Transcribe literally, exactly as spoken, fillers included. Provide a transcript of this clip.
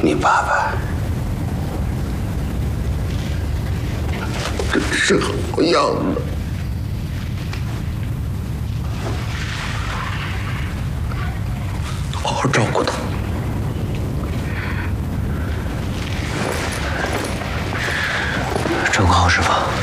你爸爸真是好样的。好好照顾他。 照顾好师傅。